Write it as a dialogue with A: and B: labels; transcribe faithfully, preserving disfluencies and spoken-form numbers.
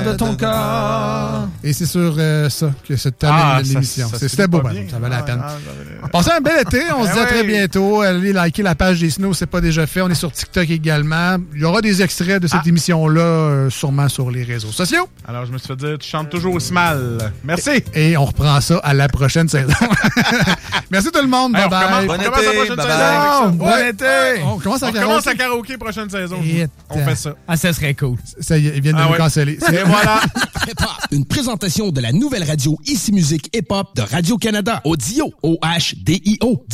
A: De ton corps.
B: Et c'est sur euh, ça que se termine
A: Ah,
B: l'émission.
A: ça- ça
B: C'était beau, ben, ça valait la peine. Passez un bel été. On se dit à très bientôt. Allez liker la page des Snows, c'est pas déjà fait. On est sur TikTok également. Il y aura des extraits de cette
A: Ah.
B: émission-là, euh, sûrement sur les réseaux sociaux.
A: Alors, je me suis fait dire, tu chantes toujours aussi mal. Merci.
B: Et on reprend ça à la prochaine saison. Merci tout le monde.
A: Hey,
B: Bye
A: on
B: bye.
A: recommence,
C: Bon
A: on
C: été,
A: commence la prochaine
C: bye
A: saison
C: bye.
A: avec ça.
B: Bon
A: Ouais.
B: été. On commence à
A: On
B: karaoké.
A: commence à karaoké prochaine saison.
B: Et
A: On fait ça.
D: Ah, ça serait cool.
B: Ça y est, ils viennent de
A: Ah
B: nous
A: ouais.
B: canceller.
A: Et voilà.
E: Hip-hop, une présentation de la nouvelle radio Ici Musique Hip-Hop de Radio-Canada. Audio, O H D I O.